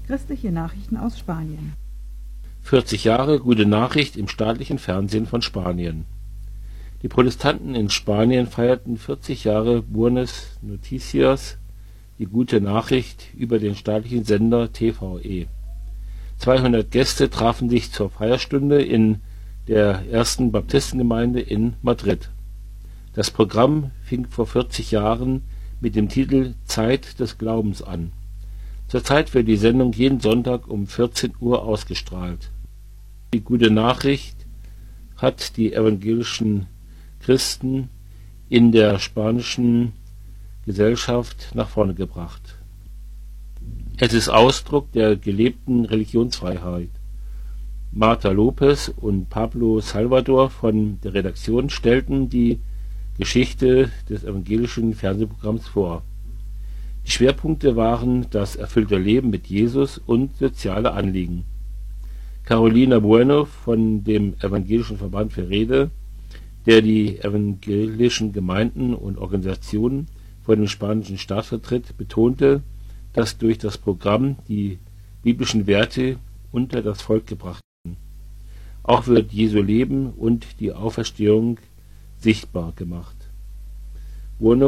Christliche Nachrichten aus Spanien. 40 Jahre Gute Nachricht im staatlichen Fernsehen von Spanien. Die Protestanten in Spanien feierten 40 Jahre Buenas Noticias, die Gute Nachricht, über den staatlichen Sender TVE. 200 Gäste trafen sich zur Feierstunde in der ersten Baptistengemeinde in Madrid. Das Programm fing vor 40 Jahren mit dem Titel Zeit des Glaubens an. Zurzeit wird die Sendung jeden Sonntag um 14 Uhr ausgestrahlt. Die Gute Nachricht hat die evangelischen Christen in der spanischen Gesellschaft nach vorne gebracht. Es ist Ausdruck der gelebten Religionsfreiheit. Marta Lopez und Pablo Salvador von der Redaktion stellten die Geschichte des evangelischen Fernsehprogramms vor. Die Schwerpunkte waren das erfüllte Leben mit Jesus und soziale Anliegen. Carolina Bueno von dem Evangelischen Verband für Rede, der die evangelischen Gemeinden und Organisationen vor dem spanischen Staat vertritt, betonte, dass durch das Programm die biblischen Werte unter das Volk gebracht werden. Auch wird Jesu Leben und die Auferstehung sichtbar gemacht. Bueno